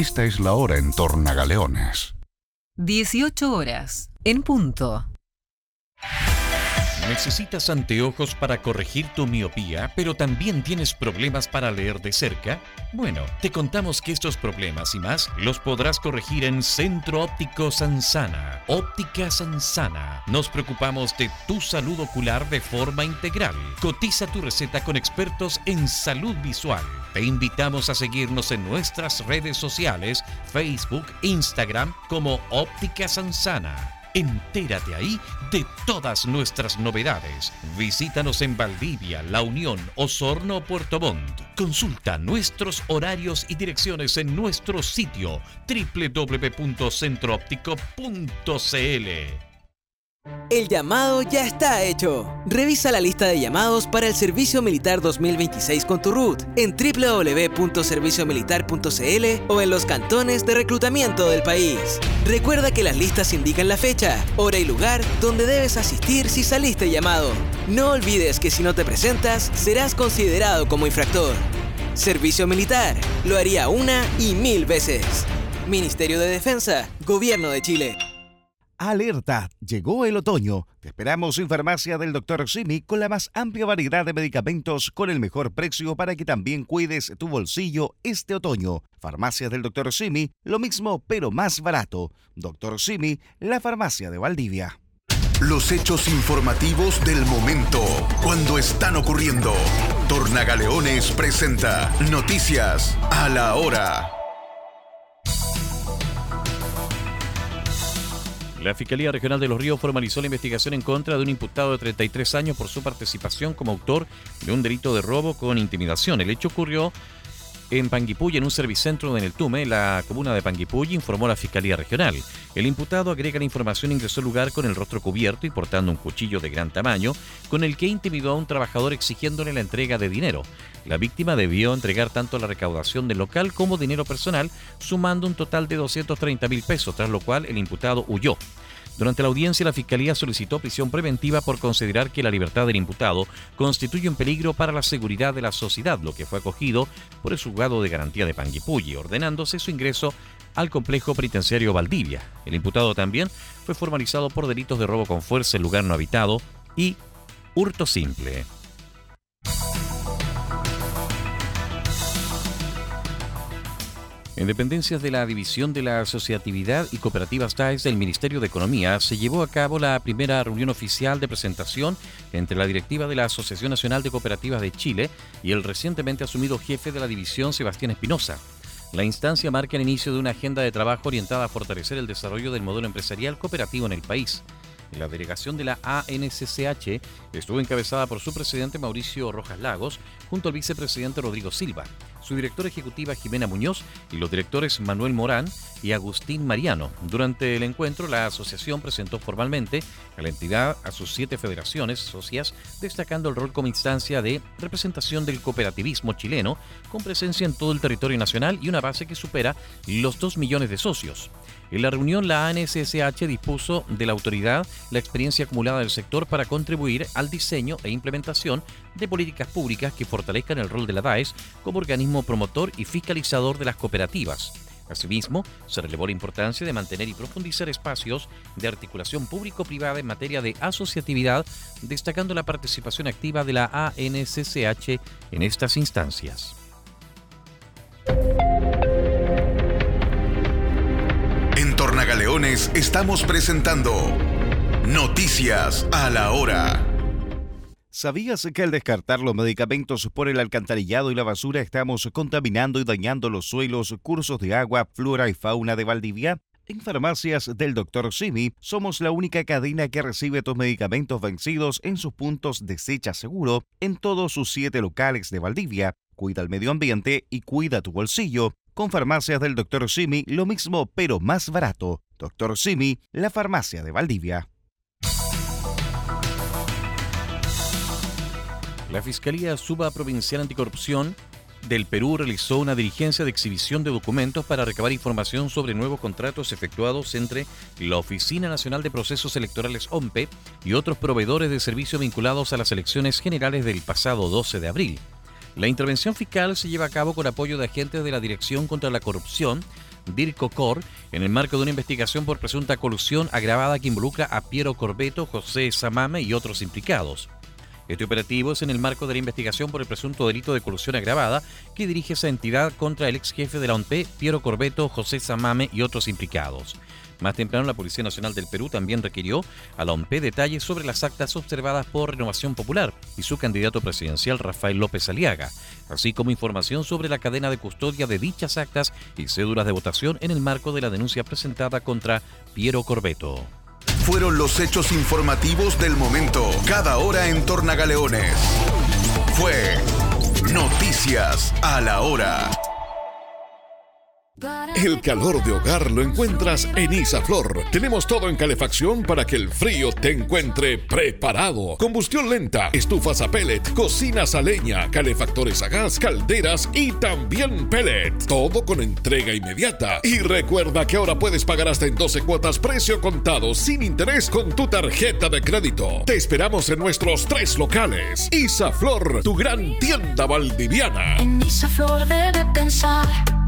Esta es la hora en Tornagaleones. 18 horas, en punto. ¿Necesitas anteojos para corregir tu miopía, pero también tienes problemas para leer de cerca? Bueno, te contamos que estos problemas y más los podrás corregir en Centro Óptico Sansana. Óptica Sansana. Nos preocupamos de tu salud ocular de forma integral. Cotiza tu receta con expertos en salud visual. Te invitamos a seguirnos en nuestras redes sociales, Facebook, Instagram, como Óptica Sansana. Entérate ahí de todas nuestras novedades. Visítanos en Valdivia, La Unión, Osorno o Puerto Montt. Consulta nuestros horarios y direcciones en nuestro sitio www.centrooptico.cl. El llamado ya está hecho. Revisa la lista de llamados para el Servicio Militar 2026 con tu RUT en www.serviciomilitar.cl o en los cantones de reclutamiento del país. Recuerda que las listas indican la fecha, hora y lugar donde debes asistir si saliste llamado. No olvides que si no te presentas, serás considerado como infractor. Servicio Militar, lo haría una y 1000 veces. Ministerio de Defensa, Gobierno de Chile. Alerta, llegó el otoño. Te esperamos en Farmacia del Dr. Simi con la más amplia variedad de medicamentos con el mejor precio para que también cuides tu bolsillo este otoño. Farmacia del Dr. Simi, lo mismo pero más barato. Dr. Simi, la farmacia de Valdivia. Los hechos informativos del momento, cuando están ocurriendo. Tornagaleones presenta Noticias a la Hora. La Fiscalía Regional de Los Ríos formalizó la investigación en contra de un imputado de 33 años por su participación como autor de un delito de robo con intimidación. El hecho ocurrió en Panguipulli, en un servicentro en el Tume, la comuna de Panguipulli, informó la Fiscalía Regional. El imputado, agrega la información, ingresó al lugar con el rostro cubierto y portando un cuchillo de gran tamaño, con el que intimidó a un trabajador exigiéndole la entrega de dinero. La víctima debió entregar tanto la recaudación del local como dinero personal, sumando un total de 230.000 pesos, tras lo cual el imputado huyó. Durante la audiencia, la Fiscalía solicitó prisión preventiva por considerar que la libertad del imputado constituye un peligro para la seguridad de la sociedad, lo que fue acogido por el Juzgado de Garantía de Panguipulli, ordenándose su ingreso al complejo penitenciario Valdivia. El imputado también fue formalizado por delitos de robo con fuerza en lugar no habitado y hurto simple. En dependencias de la División de la Asociatividad y Cooperativas TAES del Ministerio de Economía se llevó a cabo la primera reunión oficial de presentación entre la directiva de la Asociación Nacional de Cooperativas de Chile y el recientemente asumido jefe de la división, Sebastián Espinosa. La instancia marca el inicio de una agenda de trabajo orientada a fortalecer el desarrollo del modelo empresarial cooperativo en el país. La delegación de la ANCCH estuvo encabezada por su presidente Mauricio Rojas Lagos, junto al vicepresidente Rodrigo Silva, su directora ejecutiva Jimena Muñoz y los directores Manuel Morán y Agustín Mariano. Durante el encuentro, la asociación presentó formalmente a la entidad a sus 7 federaciones socias, destacando el rol como instancia de representación del cooperativismo chileno, con presencia en todo el territorio nacional y una base que supera los 2 millones de socios. En la reunión, la ANCCH dispuso de la autoridad la experiencia acumulada del sector para contribuir al diseño e implementación de políticas públicas que fortalezcan el rol de la DAES como organismo promotor y fiscalizador de las cooperativas. Asimismo, se relevó la importancia de mantener y profundizar espacios de articulación público-privada en materia de asociatividad, destacando la participación activa de la ANCCH en estas instancias. En Tornagaleones estamos presentando Noticias a la Hora. ¿Sabías que al descartar los medicamentos por el alcantarillado y la basura estamos contaminando y dañando los suelos, cursos de agua, flora y fauna de Valdivia? En Farmacias del Dr. Simi somos la única cadena que recibe tus medicamentos vencidos en sus puntos Desecha Seguro en todos sus 7 locales de Valdivia. Cuida el medio ambiente y cuida tu bolsillo. Con Farmacias del Dr. Simi, lo mismo pero más barato. Dr. Simi, la farmacia de Valdivia. La Fiscalía Supraprovincial Anticorrupción del Perú realizó una diligencia de exhibición de documentos para recabar información sobre nuevos contratos efectuados entre la Oficina Nacional de Procesos Electorales OMPE y otros proveedores de servicios vinculados a las elecciones generales del pasado 12 de abril. La intervención fiscal se lleva a cabo con apoyo de agentes de la Dirección contra la Corrupción Dirco Cor, en el marco de una investigación por presunta colusión agravada que involucra a Piero Corbeto, José Samame y otros implicados. Este operativo es en el marco de la investigación por el presunto delito de colusión agravada que dirige esa entidad contra el ex jefe de la ONP, Piero Corbeto, José Samame y otros implicados. Más temprano, la Policía Nacional del Perú también requirió a la ONP detalles sobre las actas observadas por Renovación Popular y su candidato presidencial Rafael López Aliaga, así como información sobre la cadena de custodia de dichas actas y cédulas de votación en el marco de la denuncia presentada contra Piero Corbeto. Fueron los hechos informativos del momento, cada hora en Tornagaleones. Fue Noticias a la Hora. El calor de hogar lo encuentras en Isaflor. Tenemos todo en calefacción para que el frío te encuentre preparado. Combustión lenta, estufas a pellet, cocinas a leña, calefactores a gas, calderas y también pellet. Todo con entrega inmediata. Y recuerda que ahora puedes pagar hasta en 12 cuotas precio contado sin interés con tu tarjeta de crédito. Te esperamos en nuestros 3 locales. Isaflor, tu gran tienda valdiviana. En Isaflor debe pensar.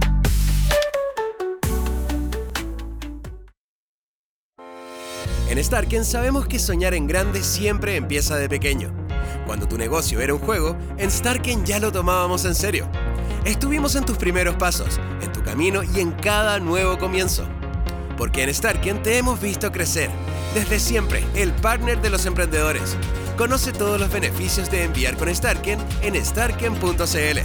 En Starken sabemos que soñar en grande siempre empieza de pequeño. Cuando tu negocio era un juego, en Starken ya lo tomábamos en serio. Estuvimos en tus primeros pasos, en tu camino y en cada nuevo comienzo. Porque en Starken te hemos visto crecer. Desde siempre, el partner de los emprendedores. Conoce todos los beneficios de enviar con Starken en starken.cl.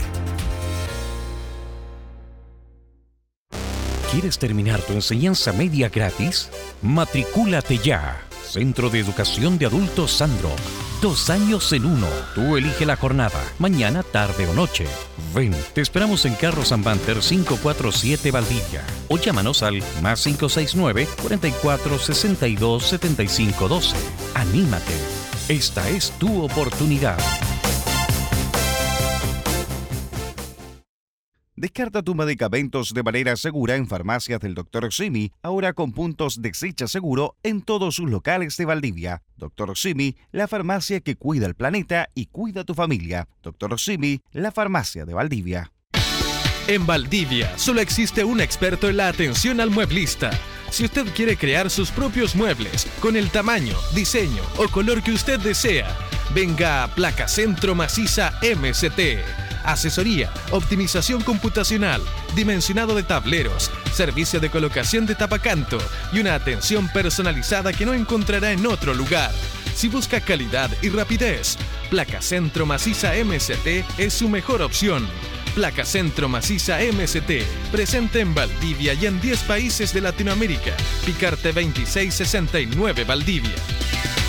¿Quieres terminar tu enseñanza media gratis? Matricúlate ya. Centro de Educación de Adultos Sandro. 2 años en 1. Tú elige la jornada, mañana, tarde o noche. Ven, te esperamos en Carro San Banter 547 Valdivia. O llámanos al +569 44 62 75 12. Anímate. Esta es tu oportunidad. Descarta tus medicamentos de manera segura en farmacias del Dr. Simi, ahora con puntos de Desecha Seguro en todos sus locales de Valdivia. Dr. Simi, la farmacia que cuida el planeta y cuida tu familia. Dr. Simi, la farmacia de Valdivia. En Valdivia solo existe un experto en la atención al mueblista. Si usted quiere crear sus propios muebles con el tamaño, diseño o color que usted desea, venga a Placa Centro Maciza MST. Asesoría, optimización computacional, dimensionado de tableros, servicio de colocación de tapacanto y una atención personalizada que no encontrará en otro lugar. Si busca calidad y rapidez, Placa Centro Maciza MST es su mejor opción. Placa Centro Maciza MST, presente en Valdivia y en 10 países de Latinoamérica. Picarte 2669 Valdivia.